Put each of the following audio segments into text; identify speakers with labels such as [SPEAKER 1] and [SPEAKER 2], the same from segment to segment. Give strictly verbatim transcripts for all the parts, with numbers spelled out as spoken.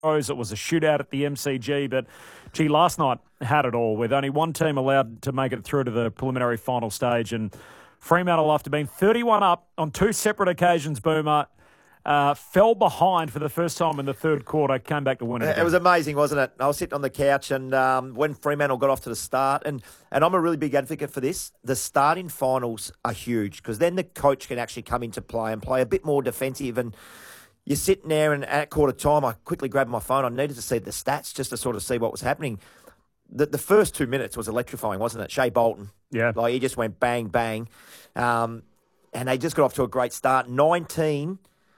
[SPEAKER 1] It was a shootout at the M C G, but gee, last night had it all with only one team allowed to make it through to the preliminary final stage. And Fremantle, after being thirty-one up on two separate occasions, Boomer, uh, fell behind for the first time in the third quarter, came back to win it.
[SPEAKER 2] It was amazing, wasn't it? I was sitting on the couch, and um, when Fremantle got off to the start, and, and I'm a really big advocate for this, the starting finals are huge because then the coach can actually come into play and play a bit more defensive. And you're sitting there, and at quarter time, I quickly grabbed my phone. I needed to see the stats just to sort of see what was happening. The, the first two minutes was electrifying, wasn't it? Shea Bolton.
[SPEAKER 1] Yeah.
[SPEAKER 2] Like, he just went bang, bang. Um, and they just got off to a great start. nineteen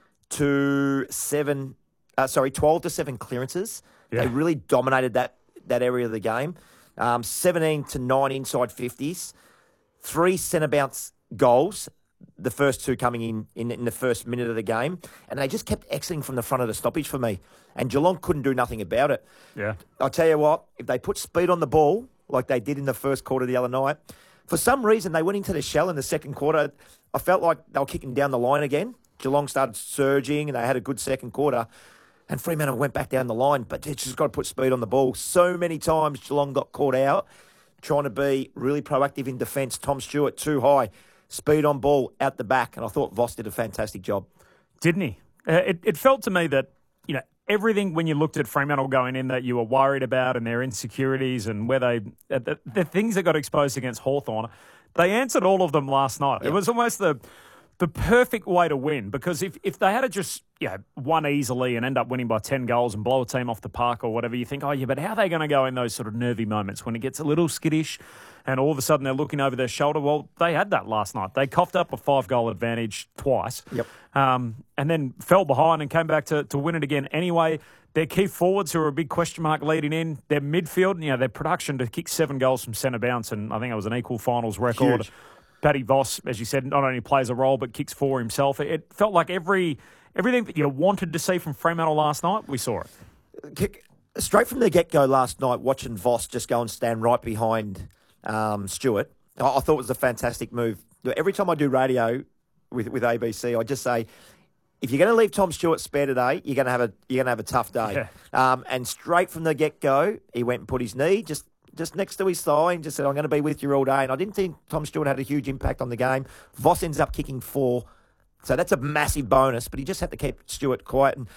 [SPEAKER 2] to seven, uh, sorry, twelve to seven clearances.
[SPEAKER 1] Yeah.
[SPEAKER 2] They really dominated that, that area of the game. Um, seventeen to nine inside fifties. Three centre bounce goals. The first two coming in, in in the first minute of the game. And they just kept exiting from the front of the stoppage for me. And Geelong couldn't do nothing about it.
[SPEAKER 1] Yeah.
[SPEAKER 2] I'll tell you what, if they put speed on the ball, like they did in the first quarter the other night, for some reason they went into the shell in the second quarter. I felt like they were kicking down the line again. Geelong started surging and they had a good second quarter. And Fremantle went back down the line, but they just got to put speed on the ball. So many times Geelong got caught out trying to be really proactive in defence. Tom Stewart too high. Speed on ball out the back, and I thought Voss did a fantastic job.
[SPEAKER 1] Didn't he? Uh, it, it felt to me that, you know, everything when you looked at Fremantle going in that you were worried about and their insecurities and where they, uh, the, the things that got exposed against Hawthorn, they answered all of them last night.
[SPEAKER 2] Yep.
[SPEAKER 1] It was almost the the perfect way to win because if, if they had just you know, won easily and end up winning by ten goals and blow a team off the park or whatever, you think, oh, yeah, but how are they going to go in those sort of nervy moments when it gets a little skittish and all of a sudden they're looking over their shoulder? Well, they had that last night. They coughed up a five-goal advantage twice.
[SPEAKER 2] Yep.
[SPEAKER 1] Um, and then fell behind and came back to, to win it again anyway. Their key forwards who are a big question mark leading in. Their midfield, you know, their production to kick seven goals from centre bounce, and I think it was an equal finals record.
[SPEAKER 2] Huge.
[SPEAKER 1] Paddy Voss, as you said, not only plays a role but kicks four himself. It felt like every everything that you wanted to see from Fremantle last night, we saw it.
[SPEAKER 2] Kick, straight from the get-go last night, watching Voss just go and stand right behind um, Stewart, I, I thought it was a fantastic move. Every time I do radio with, with A B C, I just say, if you're going to leave Tom Stewart spare today, you're going to have a you're going to have a tough day.
[SPEAKER 1] Yeah.
[SPEAKER 2] Um, and straight from the get-go, he went and put his knee just just next to his thigh and just said, I'm going to be with you all day. And I didn't think Tom Stewart had a huge impact on the game. Voss ends up kicking four. So that's a massive bonus, but he just had to keep Stewart quiet. And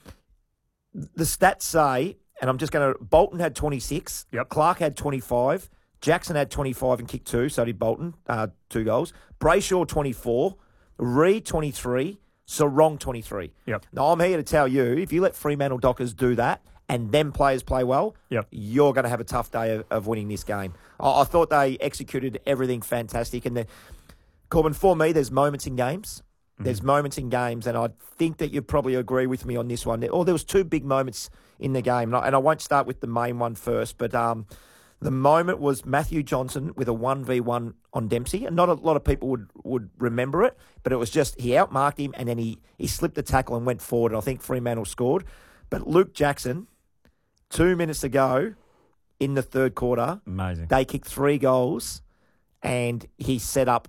[SPEAKER 2] the stats say, and I'm just going to, Bolton had twenty-six.
[SPEAKER 1] Yep.
[SPEAKER 2] Clark had twenty-five. Jackson had twenty-five and kicked two, so did Bolton, uh, two goals. Brayshaw, twenty-four. Reed, twenty-three. Sarong, twenty-three.
[SPEAKER 1] Yep.
[SPEAKER 2] Now, I'm here to tell you, if you let Fremantle Dockers do that, and them players play well,
[SPEAKER 1] yep.
[SPEAKER 2] you're going to have a tough day of, of winning this game. I, I thought they executed everything fantastic. And, Corbin, for me, there's moments in games. Mm-hmm. There's moments in games, and I think that you probably agree with me on this one. Oh, there was two big moments in the game, and I, and I won't start with the main one first, but um, the moment was Matthew Johnson with a one v one on Dempsey, and not a lot of people would, would remember it, but it was just he outmarked him, and then he, he slipped the tackle and went forward, and I think Fremantle scored. But Luke Jackson, two minutes to go in the third quarter,
[SPEAKER 1] amazing.
[SPEAKER 2] They kicked three goals, and he set up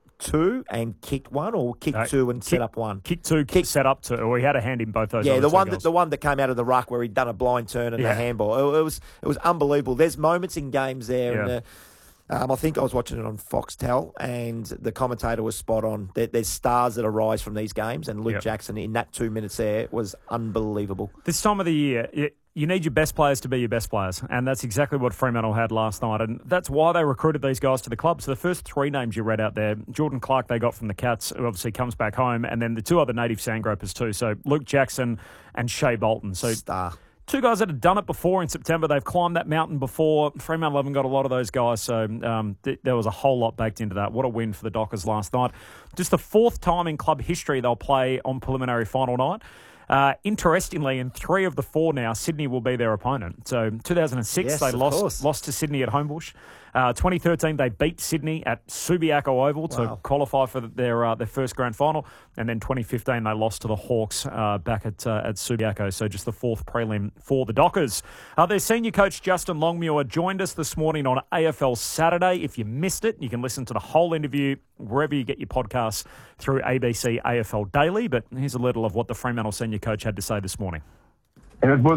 [SPEAKER 2] two and kicked one, or kicked no, two and
[SPEAKER 1] kick,
[SPEAKER 2] set up one.
[SPEAKER 1] Kicked two, kick, set up two, or he had a hand in both those.
[SPEAKER 2] Yeah, the one
[SPEAKER 1] goals.
[SPEAKER 2] that the one that came out of the ruck where he'd done a blind turn and
[SPEAKER 1] yeah.
[SPEAKER 2] the handball. It, it was it was unbelievable. There's moments in games there,
[SPEAKER 1] yeah.
[SPEAKER 2] and uh, um, I think I was watching it on Foxtel, and the commentator was spot on. There, there's stars that arise from these games, and Luke
[SPEAKER 1] yep.
[SPEAKER 2] Jackson in that two minutes there was unbelievable.
[SPEAKER 1] This time of the year, it, you need your best players to be your best players, and that's exactly what Fremantle had last night, and that's why they recruited these guys to the club. So the first three names you read out there, Jordan Clark they got from the Cats, who obviously comes back home, and then the two other native Sandgropers too, so Luke Jackson and Shea Bolton. So
[SPEAKER 2] Star.
[SPEAKER 1] Two guys that had done it before in September. They've climbed that mountain before. Fremantle haven't got a lot of those guys, so um, th- there was a whole lot baked into that. What a win for the Dockers last night. Just the fourth time in club history they'll play on preliminary final night. Uh, interestingly, in three of the four now, Sydney will be their opponent. So two thousand six,
[SPEAKER 2] yes,
[SPEAKER 1] they lost
[SPEAKER 2] course.
[SPEAKER 1] lost to Sydney at Homebush. Uh, twenty thirteen, they beat Sydney at Subiaco Oval
[SPEAKER 2] wow.
[SPEAKER 1] to qualify for their uh, their first grand final. And then twenty fifteen, they lost to the Hawks uh, back at uh, at Subiaco. So just the fourth prelim for the Dockers. Uh, their senior coach, Justin Longmuir, joined us this morning on A F L Saturday. If you missed it, you can listen to the whole interview wherever you get your podcasts through A B C A F L Daily. But here's a little of what the Fremantle senior coach had to say this morning.
[SPEAKER 3] And it was